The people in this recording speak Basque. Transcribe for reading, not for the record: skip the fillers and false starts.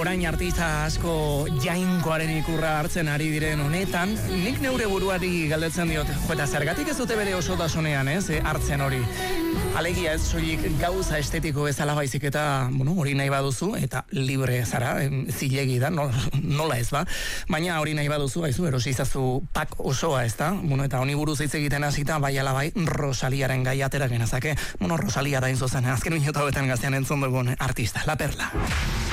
orain artista asko jainkoaren ikurra hartzen ari diren honetan, nik neure buruari galdetzen diot, eta zergatik ez dute bere osotasunean, hartzen hori. Alegia ez soilik gauza estetiko bezala baizik eta, hori nahi baduzu, eta libre zara, zilegi da, nola ez ba. Baina hori nahi baduzu, haizu, erosi izazu pak osoa, ez da? Eta honi buruz hitz egiten hasita, bai ala bai, Rosaliaren gai atera genezake. Rosalia da inzozen, azken minutu hauetan gaztean entzun dugun artista, La Perla.